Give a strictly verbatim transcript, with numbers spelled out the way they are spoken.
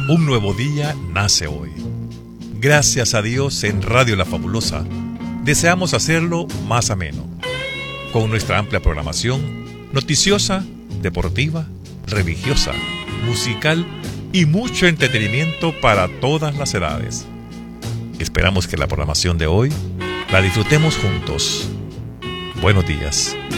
Un nuevo día nace hoy. Gracias a Dios en Radio La Fabulosa, deseamos hacerlo más ameno, con nuestra amplia programación noticiosa, deportiva, religiosa, musical y mucho entretenimiento para todas las edades. Esperamos que la programación de hoy la disfrutemos juntos. Buenos días.